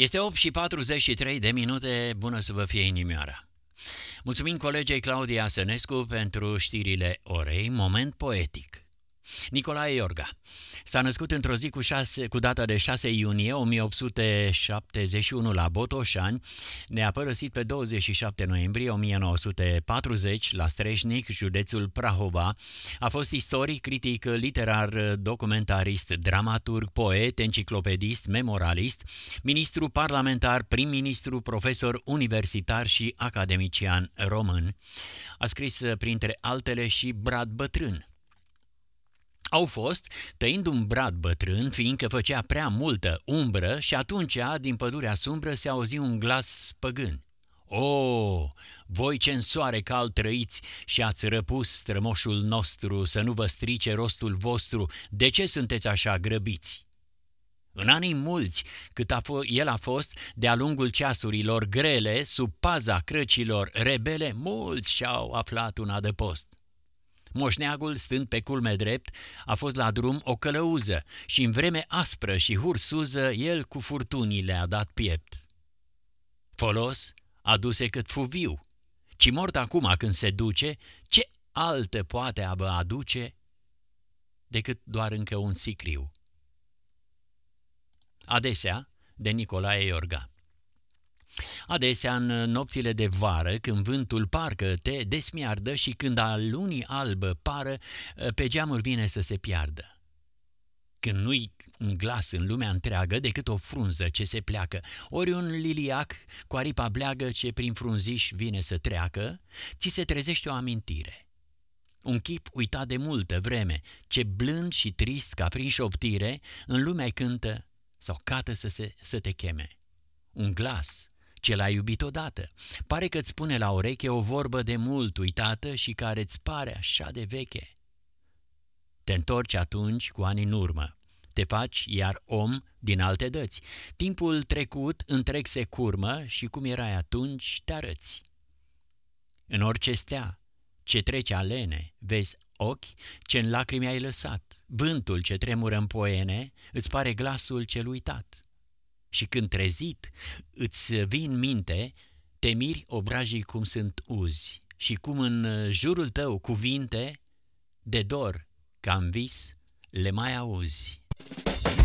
Este 8:43 bună să vă fie inimioara. Mulțumim colegei Claudia Sănescu pentru știrile orei, moment poetic. Nicolae Iorga s-a născut într-o zi cu data de 6 iunie 1871 la Botoșani, ne-a părăsit pe 27 noiembrie 1940 la Streșnic, județul Prahova. A fost istoric, critic literar, documentarist, dramaturg, poet, enciclopedist, memorialist, ministru parlamentar, prim-ministru, profesor universitar și academician român. A scris printre altele și Brad bătrân. Au fost tăind un brad bătrân, fiindcă făcea prea multă umbră și atunci, din pădurea sumbră, se auzi un glas păgân. O, voi ce în soare cald trăiți și ați răpus strămoșul nostru să nu vă strice rostul vostru, de ce sunteți așa grăbiți? În anii mulți, cât el a fost, de-a lungul ceasurilor grele, sub paza crăcilor rebele, mulți și-au aflat un adăpost. Moșneagul, stând pe culme drept, a fost la drum o călăuză și în vreme aspră și hursuză el cu furtunile a dat piept. Folos aduse cât fu viu, ci mort acum când se duce, ce altă poate abă aduce decât doar încă un sicriu? Adesea, de Nicolae Iorga. Adesea, în nopțile de vară, când vântul parcă te desmiardă și când a lunii albă pară, pe geamuri vine să se piardă. Când nu-i un glas în lumea întreagă decât o frunză ce se pleacă, ori un liliac cu aripa bleagă ce prin frunziș vine să treacă, ți se trezește o amintire. Un chip uitat de multă vreme, ce blând și trist ca prin șoptire, în lumea cântă sau cată să te cheme. Un glas ce l-ai iubit odată, pare că-ți spune la ureche o vorbă de mult uitată și care îți pare așa de veche. Te întorci atunci cu ani în urmă, te faci iar om din alte dăți. Timpul trecut întreg se curmă și cum erai atunci te arăți. În orice stea ce trece alene, vezi ochi ce în lacrimi ai lăsat, vântul ce tremură în poiene, îți pare glasul cel uitat. Și când trezit îți vii în minte, te miri obrajii cum sunt uzi și cum în jurul tău cuvinte de dor ca în vis le mai auzi.